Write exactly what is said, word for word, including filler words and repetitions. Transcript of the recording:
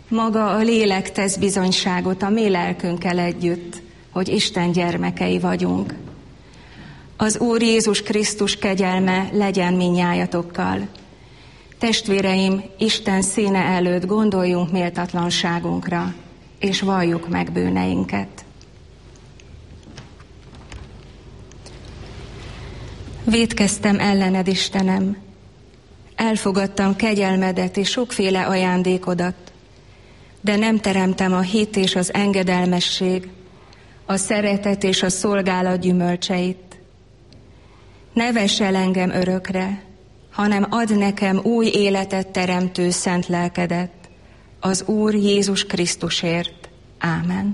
Maga a lélek tesz bizonyságot a mi lelkünkkel együtt, hogy Isten gyermekei vagyunk. Az Úr Jézus Krisztus kegyelme legyen mindnyájatokkal. Testvéreim, Isten színe előtt gondoljunk méltatlanságunkra, és valljuk meg bűneinket. Vétkeztem ellened, Istenem, elfogadtam kegyelmedet és sokféle ajándékodat, de nem teremtem a hit és az engedelmesség, a szeretet és a szolgálat gyümölcseit. Ne vess el engem örökre, hanem add nekem új életet teremtő szent lelkedet, az Úr Jézus Krisztusért. Ámen.